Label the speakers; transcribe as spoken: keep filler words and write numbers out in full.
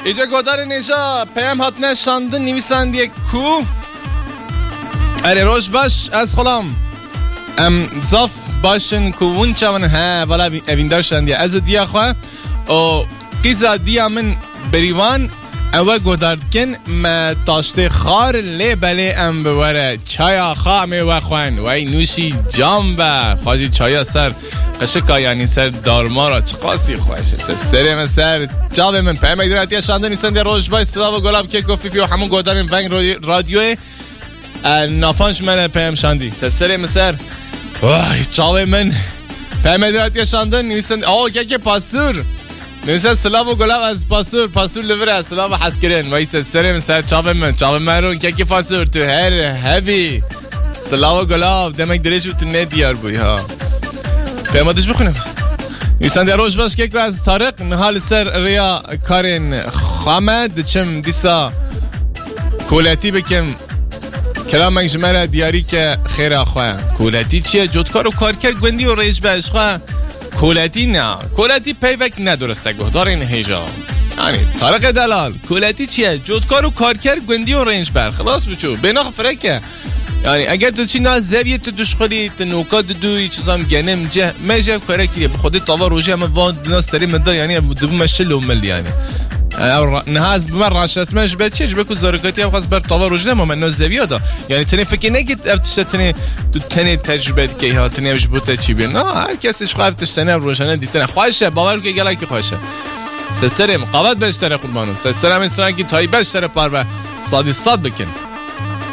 Speaker 1: ایجا گودار نیجا پیام هاتنه شاندن نویسندی کو اره روش باش از خلام ام زاف باشن کوون چون ها والا اویندار شاندی ازو دیا خواه او قیزا دیا من بریوان او گودار کن ما تاشته خار لی بله ام بوره چایا خواه می و خوان وی نوشی جام با خواهی چایا سر قشکا یعنی سر دارمارا چه قاسی خواهشه سر سرم سر جاوه من پیام ایدراتی شانده نیستن روش بای سلاو و گلاب که کفیفی و همون گودارین ونگ رادیوه نافانش من پیام شاندی سر سرم سر وای جاوه من پیام ایدراتی شانده نیستن آه که که پاسور نیستن سلاو و گلاب از پاسور پاسور لوره سلاو حس کرن وای سر سرم سر جاوه من جاوه من رو که که پاسور تو هر هبی سلاو و گلاب دمک درش تو ندیار بوی ها پیاماتش بخونم نیستن در روش باش که از طارق نهال سر ریا کارین خامد چم دیسا کولتی بکم کلام منگ جمعه دیاری که خیر آخواه کولتی چیه؟ جودکار و کارکر گوندی و ریش بهش خواه کولتی نه کولتی پیوک ندرسته گهدار این هیجا یعنی طارق دلال کولتی چیه؟ جودکار و کارکر گوندی و ریش بر خلاص بچو بیناخ فرکه یعنی اگر تو چی نه زبیه تو دشخوری تو نوکات دوی چیزام گنم جه میشه کاری که به خودت تاوا روزی هم واد ناس تری مدا یعنی دو مشل و مل یعنی نه از بمر راش اسمش به چش بکو زارکاتی هم خاص بر تاوا روزی ما من زبیه دا یعنی تنی فکر نگید افتش تنی تو تنی تجربه که ها تنی اش بوته چی بی نه هر کسیش خواهد افتش تنی روشنه دیتنه خواهشه باور که گله کی خواهشه سسرم قوت بهش تره قربانو سسرم استران کی تای بهش تره پار و صادی صاد بکن